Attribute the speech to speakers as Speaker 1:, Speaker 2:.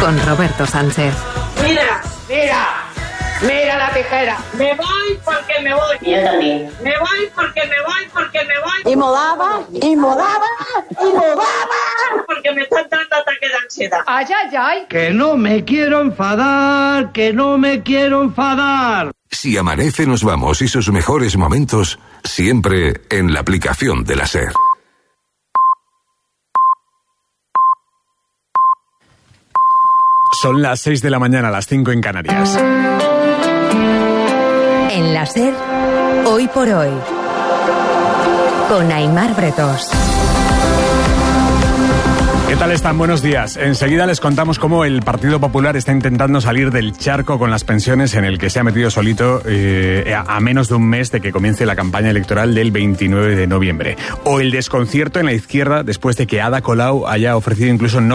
Speaker 1: con Roberto Sánchez.
Speaker 2: Mira la tijera. Me voy porque me voy.
Speaker 3: Yo también.
Speaker 2: Me voy porque me voy.
Speaker 3: Y modaba.
Speaker 2: Porque me están dando ataques de ansiedad.
Speaker 4: Ay.
Speaker 5: Que no me quiero enfadar.
Speaker 6: Si amanece nos vamos y sus mejores momentos siempre en la aplicación de la SER.
Speaker 7: Son las 6 de la mañana, las 5 en Canarias.
Speaker 1: En la SER, hoy por hoy, con Aimar Bretos.
Speaker 7: ¿Qué tal están? Buenos días. Enseguida les contamos cómo el Partido Popular está intentando salir del charco con las pensiones en el que se ha metido solito a menos de un mes de que comience la campaña electoral del 29 de noviembre. O el desconcierto en la izquierda después de que Ada Colau haya ofrecido incluso no